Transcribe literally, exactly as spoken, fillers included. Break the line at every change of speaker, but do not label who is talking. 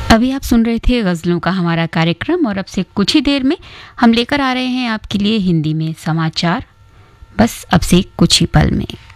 अभी आप सुन रहे थे गज़लों का हमारा कार्यक्रम और अब से कुछ ही देर में हम लेकर आ रहे हैं आपके लिए हिंदी में समाचार, बस अब से कुछ ही पल में।